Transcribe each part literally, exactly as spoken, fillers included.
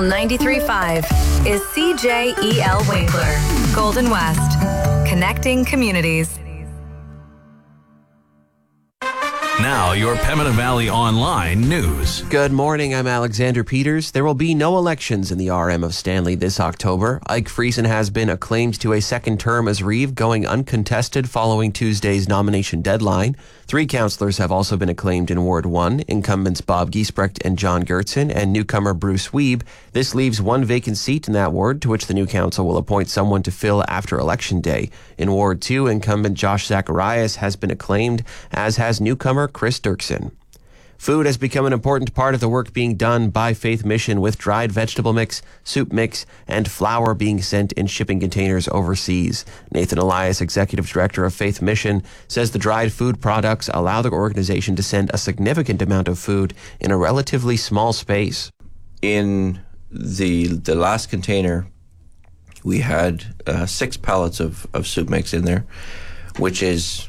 ninety-three point five is C J E L Winkler, Golden West, connecting communities. Now, your Pembina Valley Online news. Good morning, I'm Alexander Peters. There will be no elections in the R M of Stanley this October. Ike Friesen has been acclaimed to a second term as Reeve, going uncontested following Tuesday's nomination deadline. Three councillors have also been acclaimed in Ward one, incumbents Bob Giesbrecht and John Gertson, and newcomer Bruce Wiebe. This leaves one vacant seat in that ward, to which the new council will appoint someone to fill after Election Day. In Ward two, incumbent Josh Zacharias has been acclaimed, as has newcomer Chris Dirksen. Food has become an important part of the work being done by Faith Mission, with dried vegetable mix, soup mix, and flour being sent in shipping containers overseas. Nathan Elias, Executive Director of Faith Mission, says the dried food products allow the organization to send a significant amount of food in a relatively small space. In the the last container, we had uh, six pallets of, of soup mix in there, which is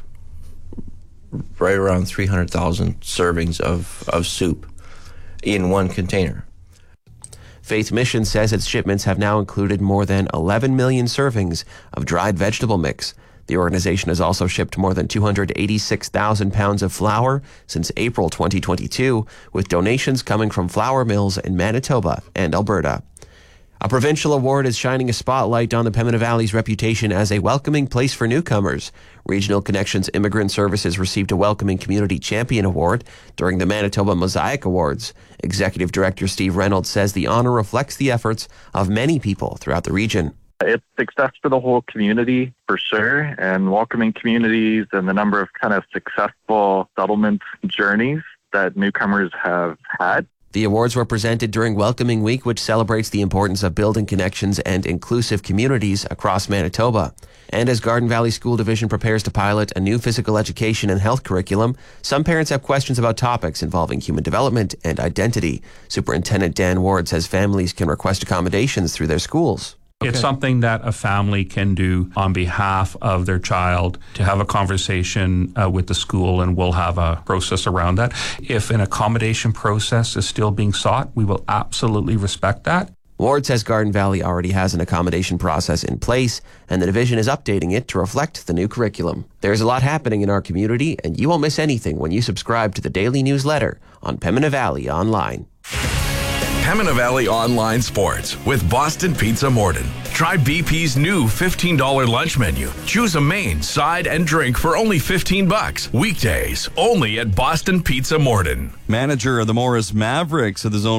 right around three hundred thousand servings of, of soup in one container. Faith Mission says its shipments have now included more than eleven million servings of dried vegetable mix. The organization has also shipped more than two hundred eighty-six thousand pounds of flour since April twenty twenty-two, with donations coming from flour mills in Manitoba and Alberta. A provincial award is shining a spotlight on the Pembina Valley's reputation as a welcoming place for newcomers. Regional Connections Immigrant Services received a Welcoming Community Champion Award during the Manitoba Mosaic Awards. Executive Director Steve Reynolds says the honor reflects the efforts of many people throughout the region. It's success for the whole community, for sure, and welcoming communities and the number of kind of successful settlement journeys that newcomers have had. The awards were presented during Welcoming Week, which celebrates the importance of building connections and inclusive communities across Manitoba. And as Garden Valley School Division prepares to pilot a new physical education and health curriculum, some parents have questions about topics involving human development and identity. Superintendent Dan Ward says families can request accommodations through their schools. Okay. It's something that a family can do on behalf of their child, to have a conversation uh, with the school, and we'll have a process around that. If an accommodation process is still being sought, we will absolutely respect that. Ward says Garden Valley already has an accommodation process in place, and the division is updating it to reflect the new curriculum. There's a lot happening in our community, and you won't miss anything when you subscribe to the daily newsletter on Pembina Valley Online. Pembina Valley Online Sports with Boston Pizza Morden. Try B P's new fifteen dollars lunch menu. Choose a main, side, and drink for only fifteen bucks. Weekdays, only at Boston Pizza Morden. Manager of the Morris Mavericks of the Zone